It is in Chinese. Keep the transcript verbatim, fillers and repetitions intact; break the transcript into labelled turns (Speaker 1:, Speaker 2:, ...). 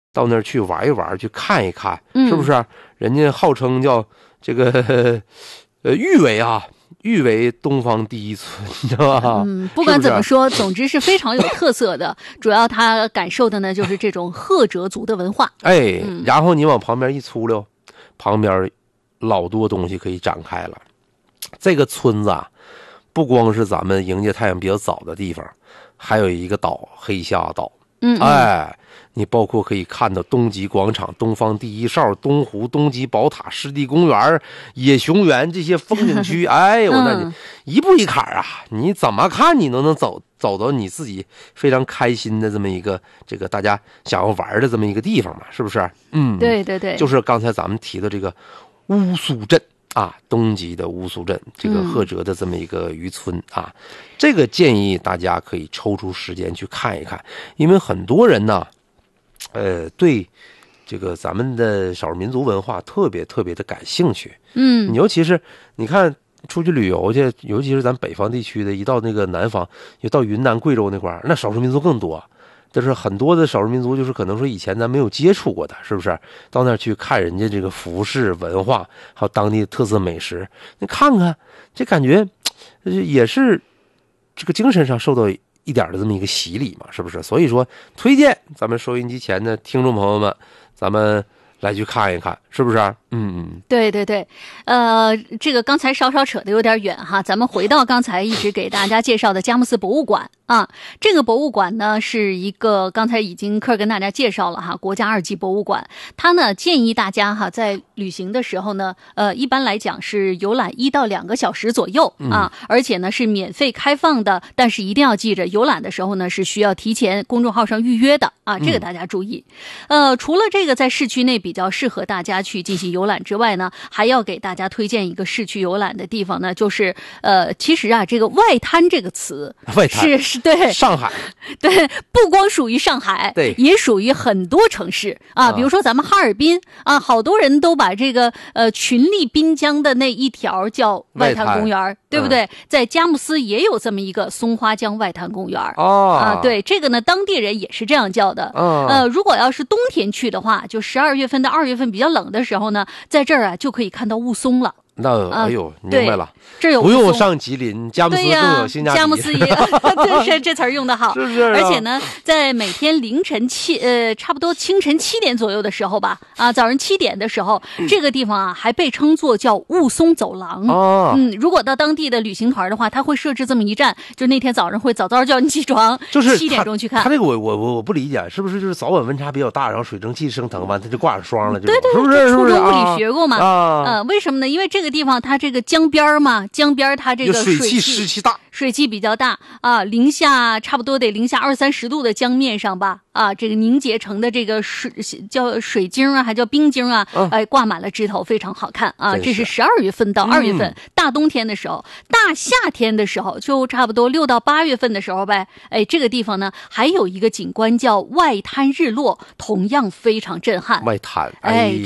Speaker 1: 到那儿去玩一玩，去看一看，是不是、啊？人家号称叫这个呃誉为啊，誉为东方第一村，你知道吧？
Speaker 2: 嗯，不管怎么说，是是总之是非常有特色的。主要他感受的呢，就是这种赫哲族的文化。
Speaker 1: 哎，
Speaker 2: 嗯、
Speaker 1: 然后你往旁边一出溜，旁边老多东西可以展开了。这个村子啊，不光是咱们迎接太阳比较早的地方，还有一个岛黑下岛。
Speaker 2: 嗯，
Speaker 1: 哎，你包括可以看到东极广场、东方第一哨、东湖、东极宝塔、湿地公园、野熊园这些风景区。哎呦，那你一步一坎啊，你怎么看你都能走走到你自己非常开心的这么一个这个大家想要玩的这么一个地方嘛，是不是？嗯，
Speaker 2: 对对对，
Speaker 1: 就是刚才咱们提的这个乌苏镇啊，东极的乌苏镇，这个赫哲的这么一个渔村、嗯、啊，这个建议大家可以抽出时间去看一看，因为很多人呢，呃，对这个咱们的少数民族文化特别特别的感兴趣。嗯，尤其是你看出去旅游去，尤其是咱北方地区的，一到那个南方，就到云南、贵州那块儿，那少数民族更多。就是很多的少数民族，就是可能说以前咱没有接触过的，是不是？到那儿去看人家这个服饰文化，还有当地的特色美食，你看看，这感觉也是这个精神上受到一点的这么一个洗礼嘛，是不是？所以说，推荐咱们收音机前的听众朋友们，咱们来去看一看，是不是？嗯嗯，
Speaker 2: 对对对，呃，这个刚才稍稍扯得有点远哈，咱们回到刚才一直给大家介绍的佳木斯博物馆啊。这个博物馆呢是一个刚才已经科尔跟大家介绍了哈，国家二级博物馆。它呢建议大家哈在旅行的时候呢，呃，一般来讲是游览一到两个小时左右啊，嗯、而且呢是免费开放的，但是一定要记着，游览的时候呢是需要提前公众号上预约的啊，这个大家注意。嗯、呃，除了这个在市区内比较适合大家去进行游览之外呢，还要给大家推荐一个市区游览的地方呢，就是呃，其实啊，这个外滩这个词，
Speaker 1: 外滩
Speaker 2: 是是对
Speaker 1: 上海，
Speaker 2: 对，不光属于上海，
Speaker 1: 对，
Speaker 2: 也属于很多城市啊，比如说咱们哈尔滨啊，好多人都把这个呃群力滨江的那一条叫外滩公园，对不对？嗯、在佳木斯也有这么一个松花江外滩公园
Speaker 1: 哦
Speaker 2: 啊，对，这个呢，当地人也是这样叫的。哦、呃，如果要是冬天去的话，就十二月份到二月份比较冷的时候呢，在这儿啊就可以看到雾凇了。
Speaker 1: 那哎呦，明白了，
Speaker 2: 这有
Speaker 1: 不用上吉林，佳木斯更有性价比。
Speaker 2: 佳木斯也，这是这词儿用的好，
Speaker 1: 是不是、啊？
Speaker 2: 而且呢，在每天凌晨七呃，差不多清晨七点左右的时候吧，啊，早上七点的时候，嗯、这个地方啊还被称作叫雾凇走廊。
Speaker 1: 哦，
Speaker 2: 嗯，如果到当地的旅行团的话，他会设置这么一站，就那天早上会早早叫你起床，
Speaker 1: 就是
Speaker 2: 七点钟去看。
Speaker 1: 他这个我我我我不理解，是不是就是早晚温差比较大，然后水蒸气升腾完，它就挂上霜了？
Speaker 2: 对对，
Speaker 1: 是不是？
Speaker 2: 初中物理学过嘛？
Speaker 1: 啊，
Speaker 2: 呃，为什么呢？因为这个地方它这个江边嘛，江边它这个
Speaker 1: 水汽湿气大，
Speaker 2: 水汽比较大啊，零下差不多得零下二三十度的江面上吧，啊，这个凝结成的这个水叫水晶啊，还叫冰晶啊，嗯、哎，挂满了枝头，非常好看啊。这是十二月份到二月份，嗯、大冬天的时候，大夏天的时候就差不多六到八月份的时候呗。哎，这个地方呢还有一个景观叫外滩日落，同样非常震撼。
Speaker 1: 外滩，
Speaker 2: 哎。